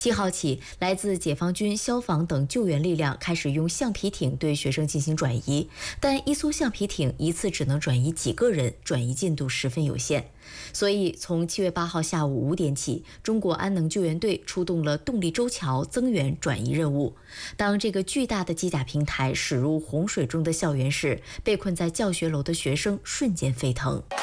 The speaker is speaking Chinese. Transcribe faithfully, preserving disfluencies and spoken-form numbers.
七号起，来自解放军、消防等救援力量开始用橡皮艇对学生进行转移，但一艘橡皮艇一次只能转移几个人，转移进度十分有限。所以，从七月八号下午五点起，中国安能救援队出动了动力舟桥增援转移任务。当这个巨大的机甲平台驶入洪水中的校园时，被困在教学楼的学生瞬间沸腾。